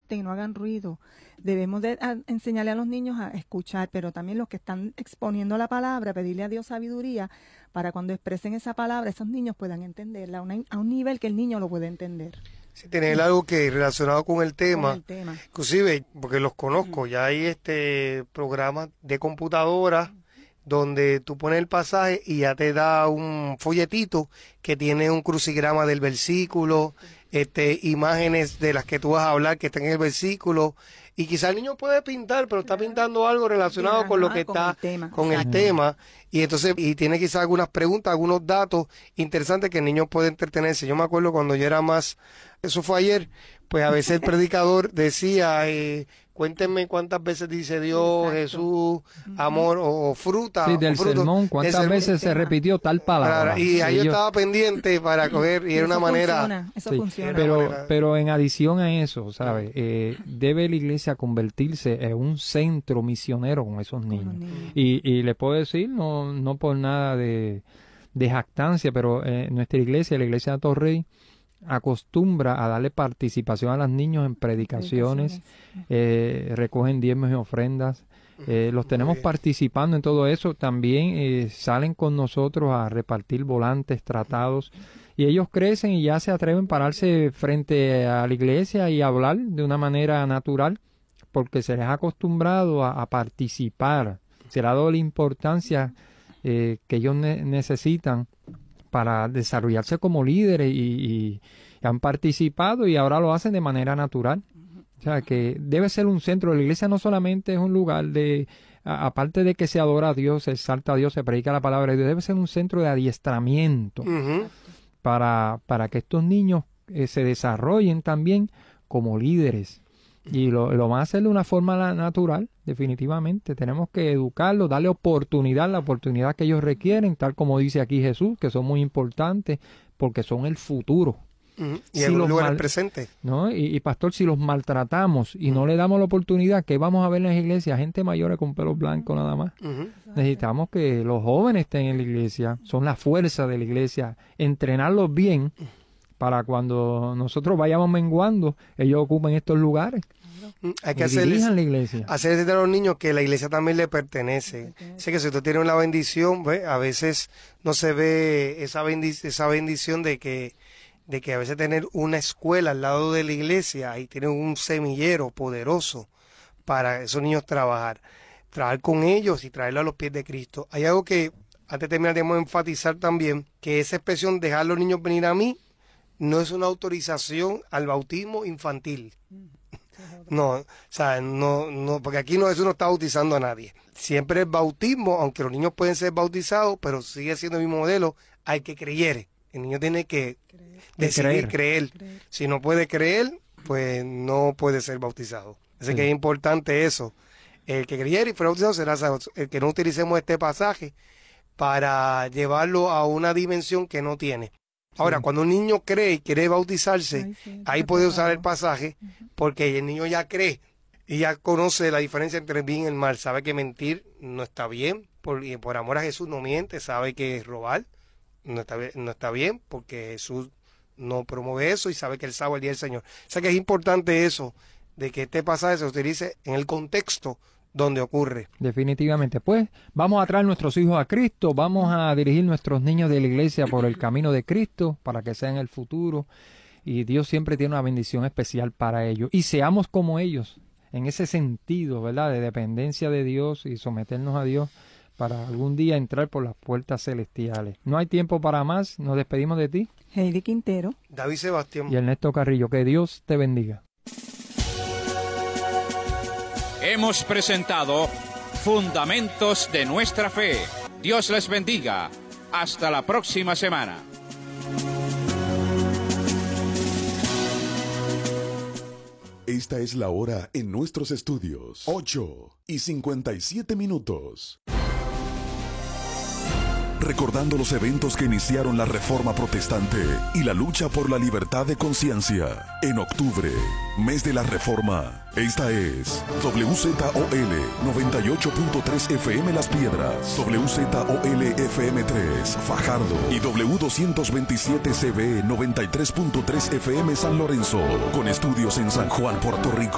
molesten y no hagan ruido. Debemos de enseñarle a los niños a escuchar, pero también los que están exponiendo la palabra, pedirle a Dios sabiduría para cuando expresen esa palabra, esos niños puedan entenderla a un nivel que el niño lo puede entender. Sí, tener algo que relacionado con el tema. Inclusive, porque los conozco, ya hay programas de computadora donde tú pones el pasaje y ya te da un folletito que tiene un crucigrama del versículo, imágenes de las que tú vas a hablar que están en el versículo, y quizá el niño puede pintar, pero está pintando algo relacionado con lo que está con el tema, y entonces tiene quizá algunas preguntas, algunos datos interesantes que el niño puede entretenerse. Yo me acuerdo cuando yo era más, eso fue ayer, pues a veces el predicador decía, cuéntenme cuántas veces dice Dios, exacto, Jesús, amor o fruta. Sí, del sermón, cuántas veces se repitió tal palabra. Y ahí yo estaba pendiente para coger, y era una manera. Eso funciona. Pero en adición a eso, ¿sabes? Debe la iglesia convertirse en un centro misionero con esos niños. Y le puedo decir, no por nada de jactancia, pero nuestra iglesia, la iglesia de Torrey, acostumbra a darle participación a los niños en predicaciones, recogen diezmos y ofrendas, los tenemos participando en todo eso. También salen con nosotros a repartir volantes, tratados, y ellos crecen y ya se atreven a pararse frente a la iglesia y hablar de una manera natural, porque se les ha acostumbrado a participar, se les ha dado la importancia que ellos necesitan para desarrollarse como líderes, y han participado y ahora lo hacen de manera natural. O sea, que debe ser un centro. La iglesia no solamente es un lugar aparte de que se adora a Dios, se exalta a Dios, se predica la palabra de Dios, debe ser un centro de adiestramiento para que estos niños se desarrollen también como líderes. Y lo van a hacer de una forma natural, definitivamente. Tenemos que educarlos, darle la oportunidad que ellos requieren, tal como dice aquí Jesús, que son muy importantes porque son el futuro. Y en lugar presente. ¿No? Y pastor, si los maltratamos y no le damos la oportunidad, que vamos a ver en las iglesias, gente mayor con pelo blanco nada más. Necesitamos que los jóvenes estén en la iglesia, son la fuerza de la iglesia, entrenarlos bien, para cuando nosotros vayamos menguando, ellos ocupen estos lugares. Hay que dirijan la iglesia. Hacer entender a los niños que la iglesia también le pertenece. Sé que si usted tiene una bendición, a veces no se ve esa bendición de que a veces tener una escuela al lado de la iglesia, ahí tienen un semillero poderoso para esos niños trabajar con ellos y traerlos a los pies de Cristo. Hay algo que, antes de terminar, debemos enfatizar también, que esa expresión, dejar a los niños venir a mí, no es una autorización al bautismo infantil. No, porque aquí eso no está bautizando a nadie. Siempre el bautismo, aunque los niños pueden ser bautizados, pero sigue siendo el mismo modelo, hay que creer. El niño tiene que decidir creer. Si no puede creer, pues no puede ser bautizado. Así que es importante eso. El que creyera y fuera bautizado será salvo. El que no utilicemos este pasaje para llevarlo a una dimensión que no tiene. Ahora, cuando un niño cree y quiere bautizarse, ahí puede usar el pasaje, porque el niño ya cree y ya conoce la diferencia entre el bien y el mal. Sabe que mentir no está bien, y por amor a Jesús no miente. Sabe que robar no está bien, porque Jesús no promueve eso, y sabe que él sabe el día del Señor. O sea que es importante eso, de que este pasaje se utilice en el contexto donde ocurre. Definitivamente. Pues vamos a traer nuestros hijos a Cristo, vamos a dirigir nuestros niños de la iglesia por el camino de Cristo para que sean el futuro, y Dios siempre tiene una bendición especial para ellos, y seamos como ellos en ese sentido, ¿verdad?, de dependencia de Dios y someternos a Dios para algún día entrar por las puertas celestiales. No hay tiempo para más, nos despedimos de ti, Heidi Quintero, David Sebastián y Ernesto Carrillo. Que Dios te bendiga. Hemos presentado Fundamentos de nuestra Fe. Dios les bendiga. Hasta la próxima semana. Esta es la hora en nuestros estudios. 8:57. Recordando los eventos que iniciaron la Reforma Protestante y la lucha por la libertad de conciencia. En octubre, mes de la Reforma, esta es WZOL 98.3 FM Las Piedras, WZOL FM 3 Fajardo y W227 CB 93.3 FM San Lorenzo, con estudios en San Juan, Puerto Rico.